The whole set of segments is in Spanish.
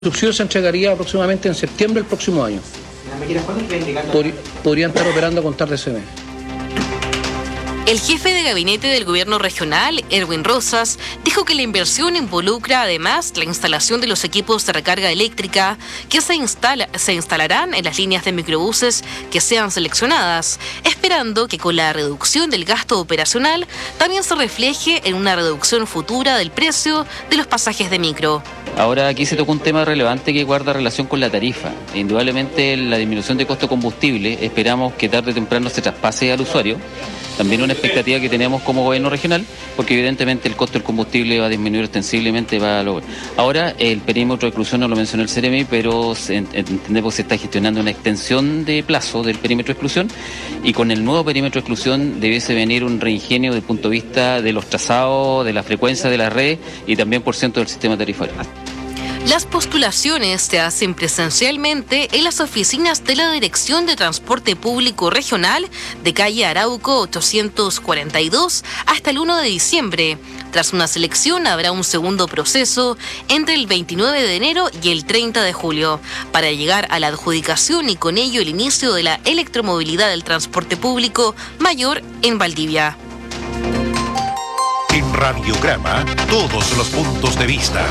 subsidio se entregaría aproximadamente en septiembre del próximo año. Podrían estar operando a contar de ese mes. El jefe de gabinete del gobierno regional, Erwin Rosas, dijo que la inversión involucra además la instalación de los equipos de recarga eléctrica que se instalarán en las líneas de microbuses que sean seleccionadas, esperando que con la reducción del gasto operacional también se refleje en una reducción futura del precio de los pasajes de micro. Ahora aquí se tocó un tema relevante que guarda relación con la tarifa. Indudablemente la disminución de costo de combustible esperamos que tarde o temprano se traspase al usuario. También una expectativa que tenemos como gobierno regional, porque evidentemente el costo del combustible va a disminuir ostensiblemente. Ahora el perímetro de exclusión no lo mencionó el Ceremi, pero entendemos que se está gestionando una extensión de plazo del perímetro de exclusión, y con el nuevo perímetro de exclusión debiese venir un reingenio desde el punto de vista de los trazados, de la frecuencia de la red y también por ciento del sistema tarifario. Las postulaciones se hacen presencialmente en las oficinas de la Dirección de Transporte Público Regional de calle Arauco 842 hasta el 1 de diciembre. Tras una selección habrá un segundo proceso entre el 29 de enero y el 30 de julio para llegar a la adjudicación y con ello el inicio de la electromovilidad del transporte público mayor en Valdivia. En Radiograma, todos los puntos de vista.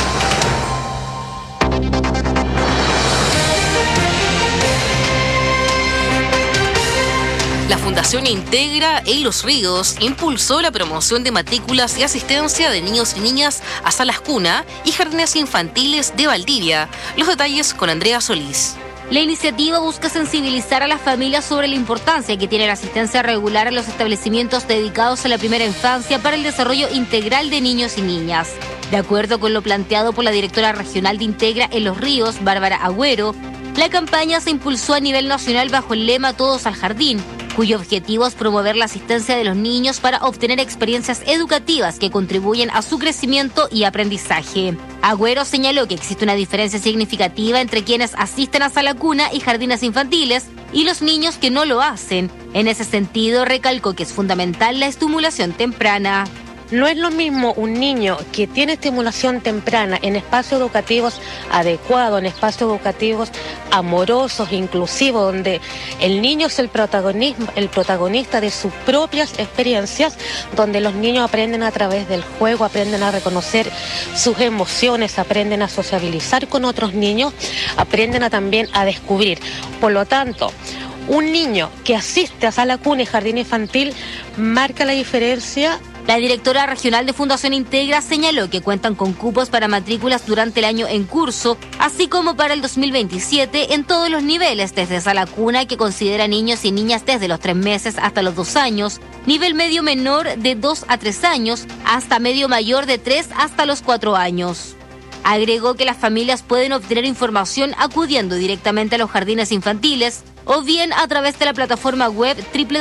La Fundación Integra en Los Ríos impulsó la promoción de matrículas y asistencia de niños y niñas a salas cuna y jardines infantiles de Valdivia. Los detalles con Andrea Solís. La iniciativa busca sensibilizar a las familias sobre la importancia que tiene la asistencia regular a los establecimientos dedicados a la primera infancia para el desarrollo integral de niños y niñas. De acuerdo con lo planteado por la directora regional de Integra en Los Ríos, Bárbara Agüero, la campaña se impulsó a nivel nacional bajo el lema Todos al Jardín, cuyo objetivo es promover la asistencia de los niños para obtener experiencias educativas que contribuyen a su crecimiento y aprendizaje. Agüero señaló que existe una diferencia significativa entre quienes asisten a sala cuna y jardines infantiles y los niños que no lo hacen. En ese sentido, recalcó que es fundamental la estimulación temprana. No es lo mismo un niño que tiene estimulación temprana en espacios educativos adecuados, en espacios educativos amorosos, inclusivos, donde el niño es el protagonista de sus propias experiencias, donde los niños aprenden a través del juego, aprenden a reconocer sus emociones, aprenden a sociabilizar con otros niños, aprenden también a descubrir. Por lo tanto, un niño que asiste a sala cuna y jardín infantil marca la diferencia. La directora regional de Fundación Integra señaló que cuentan con cupos para matrículas durante el año en curso, así como para el 2027 en todos los niveles, desde sala cuna, que considera niños y niñas desde los 3 meses hasta los 2 años, nivel medio menor de 2 a 3 años, hasta medio mayor de 3 hasta los 4 años. Agregó que las familias pueden obtener información acudiendo directamente a los jardines infantiles o bien a través de la plataforma web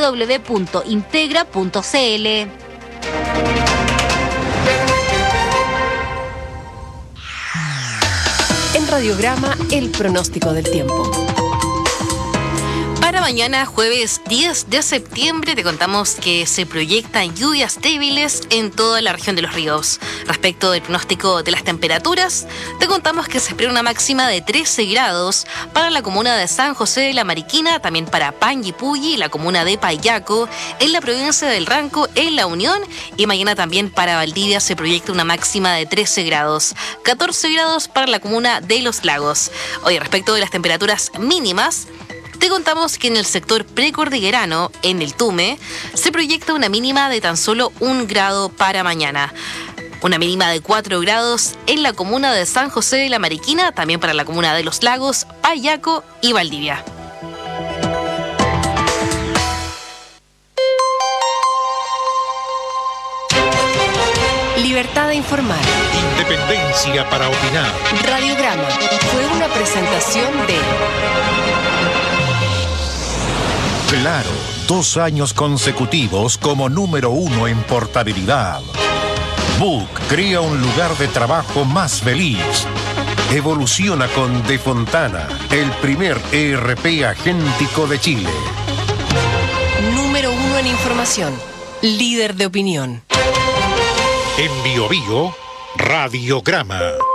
www.integra.cl. En Radiograma, el pronóstico del tiempo. Para mañana, jueves 10 de septiembre, te contamos que se proyectan lluvias débiles en toda la región de Los Ríos. Respecto del pronóstico de las temperaturas, te contamos que se espera una máxima de 13 grados para la comuna de San José de la Mariquina, también para Panguipulli, la comuna de Payaco, en la provincia del Ranco, en La Unión, y mañana también para Valdivia se proyecta una máxima de 13 grados, 14 grados para la comuna de Los Lagos. Oye, respecto de las temperaturas mínimas, te contamos que en el sector precordillerano, en el Tume, se proyecta una mínima de tan solo 1 grado para mañana. Una mínima de 4 grados en la comuna de San José de la Mariquina, también para la comuna de Los Lagos, Payaco y Valdivia. Libertad de informar. Independencia para opinar. Radiograma fue una presentación de... Claro, 2 años consecutivos como número 1 en portabilidad. Book crea un lugar de trabajo más feliz. Evoluciona con De Fontana, el primer ERP agéntico de Chile. Número 1 en información. Líder de opinión. En Bio Bio, Radiograma.